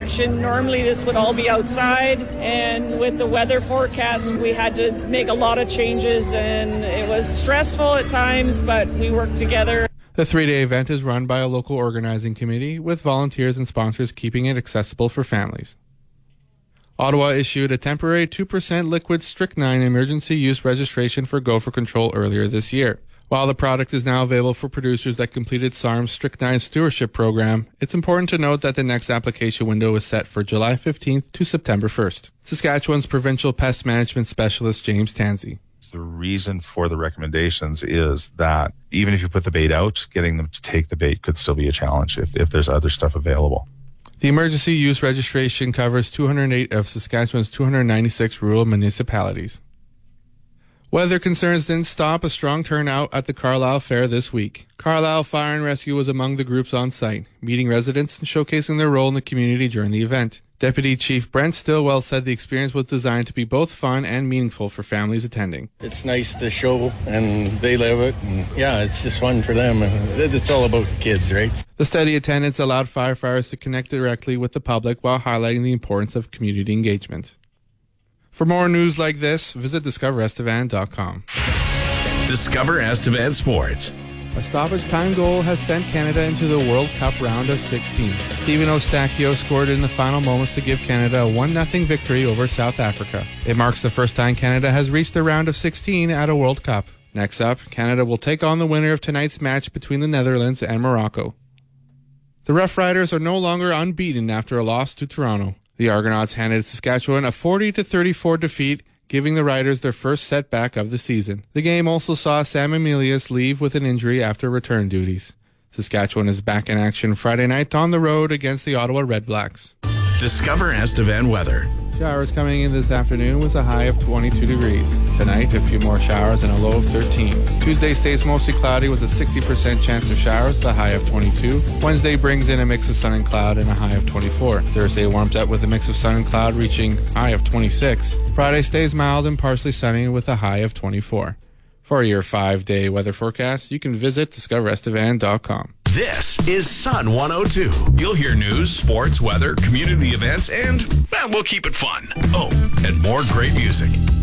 construction. Normally this would all be outside, and with the weather forecast we had to make a lot of changes, and it was stressful at times, but we worked together. The 3-day event is run by a local organizing committee with volunteers and sponsors keeping it accessible for families. Ottawa issued a temporary 2% liquid strychnine emergency use registration for Gopher Control earlier this year. While the product is now available for producers that completed SARM's Strychnine Stewardship Program, it's important to note that the next application window is set for July 15th to September 1st. Saskatchewan's Provincial Pest Management Specialist James Tansey. The reason for the recommendations is that even if you put the bait out, getting them to take the bait could still be a challenge if there's other stuff available. The emergency use registration covers 208 of Saskatchewan's 296 rural municipalities. Weather concerns didn't stop a strong turnout at the Carlisle Fair this week. Carlisle Fire and Rescue was among the groups on site, meeting residents and showcasing their role in the community during the event. Deputy Chief Brent Stillwell said the experience was designed to be both fun and meaningful for families attending. It's nice to show, and they live it, and yeah, it's just fun for them. It's all about kids, right? The steady attendance allowed firefighters to connect directly with the public while highlighting the importance of community engagement. For more news like this, visit discoverestevan.com. Discover Estevan Sports. A stoppage time goal has sent Canada into the World Cup round of 16. Stephen Eustachio scored in the final moments to give Canada a 1-0 victory over South Africa. It marks the first time Canada has reached the round of 16 at a World Cup. Next up, Canada will take on the winner of tonight's match between the Netherlands and Morocco. The Rough Riders are no longer unbeaten after a loss to Toronto. The Argonauts handed Saskatchewan a 40-34 defeat, giving the Riders their first setback of the season. The game also saw Sam Emilius leave with an injury after return duties. Saskatchewan is back in action Friday night on the road against the Ottawa Red Blacks. Discover Estevan weather. Showers coming in this afternoon with a high of 22 degrees. Tonight, a few more showers and a low of 13. Tuesday stays mostly cloudy with a 60% chance of showers, the high of 22. Wednesday brings in a mix of sun and cloud and a high of 24. Thursday warms up with a mix of sun and cloud reaching high of 26. Friday stays mild and partially sunny with a high of 24. For your 5-day weather forecast, you can visit discoverestevan.com. This is Sun 102. You'll hear news, sports, weather, community events, and we'll keep it fun. Oh, and more great music.